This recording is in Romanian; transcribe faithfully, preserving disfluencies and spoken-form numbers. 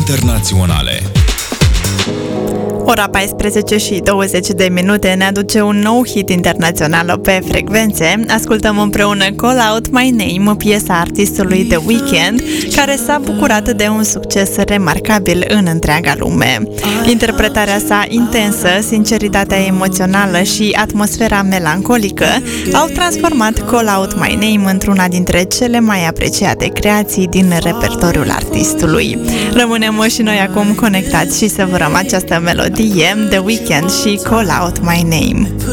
internaționale. Ora paisprezece și douăzeci de minute ne aduce un nou hit internațional pe frecvențe. Ascultăm împreună Call Out My Name, piesa artistului The Weeknd, care s-a bucurat de un succes remarcabil în întreaga lume. Interpretarea sa intensă, sinceritatea emoțională și atmosfera melancolică au transformat Call Out My Name într-una dintre cele mai apreciate creații din repertoriul artistului. Rămânem și noi acum conectați și să vărăm această melodie, The Weeknd și Call Out My Name.